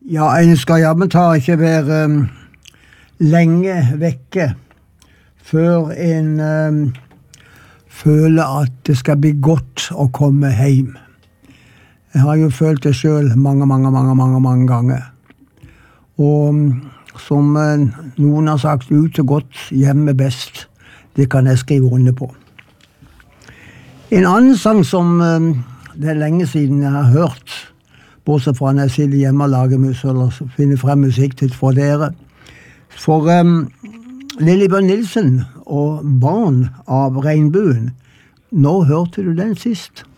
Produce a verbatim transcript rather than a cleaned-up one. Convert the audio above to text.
Ja, en skal jammen ta ikke være um, lenge vekke før en um, føler at det skal bli godt å komme hjem. Jeg har jo følt det selv mange, mange, mange, mange, mange ganger. Og um, som uh, noen har sagt, ut så godt, hjemme best. Det kan jeg skrive under på. En annen sang som um, det er lenge siden jeg har hørt, bortsett fra når jeg sitter hjemme og lager musikk, eller finner frem musikk til for dere. For um, Lillebjørn Nilsen og Barn av Regnbuen, nå hørte du den sist?